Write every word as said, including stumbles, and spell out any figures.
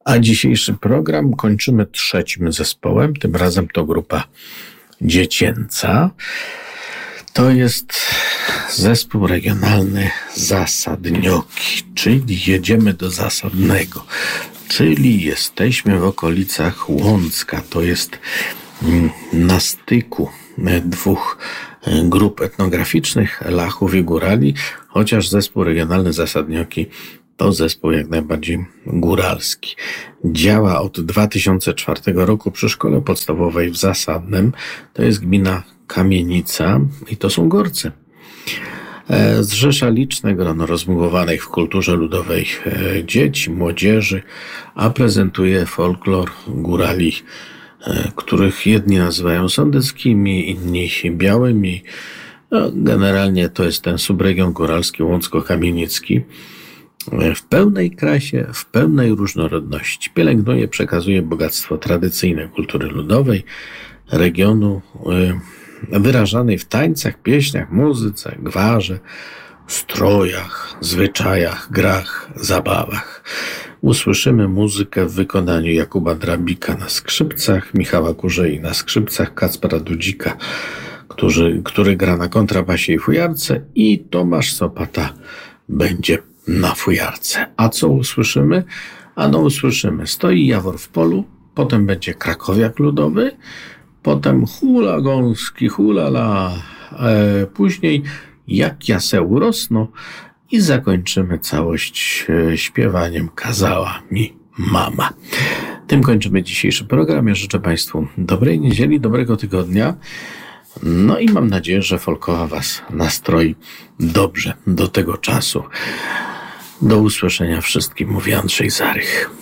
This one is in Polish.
A dzisiejszy program kończymy trzecim zespołem, tym razem to grupa dziecięca. To jest zespół regionalny Zasadnioki, czyli jedziemy do Zasadnego, czyli jesteśmy w okolicach Łącka. To jest na styku dwóch grup etnograficznych, Lachów i Górali, chociaż zespół regionalny Zasadnioki to zespół jak najbardziej góralski. Działa od dwa tysiące czwartego roku przy szkole podstawowej w Zasadnem. To jest gmina Kamienica i to są Gorcy. Zrzesza liczne grono rozmułowanych w kulturze ludowej dzieci, młodzieży, a prezentuje folklor górali, których jedni nazywają sądeckimi, inni białymi. No, generalnie to jest ten subregion góralski łącko-kamienicki. W pełnej krasie, w pełnej różnorodności. Pielęgnuje, przekazuje bogactwo tradycyjnej kultury ludowej regionu, wyrażanej w tańcach, pieśniach, muzyce, gwarze, strojach, zwyczajach, grach, zabawach. Usłyszymy muzykę w wykonaniu Jakuba Drabika na skrzypcach, Michała Kurzei na skrzypcach, Kacpra Dudzika, który, który gra na kontrabasie i fujarce, i Tomasz Sopata będzie na fujarce. A co usłyszymy? Ano usłyszymy Stoi Jawor w polu, potem będzie Krakowiak ludowy, potem Hula gąski, hulala, e, później Jak jaseł rosną i zakończymy całość e, śpiewaniem Kazała mi mama. Tym kończymy dzisiejszy program. Ja życzę Państwu dobrej niedzieli, dobrego tygodnia. No i mam nadzieję, że folkowa Was nastroi dobrze do tego czasu. Do usłyszenia wszystkim, mówi Andrzej Zarych.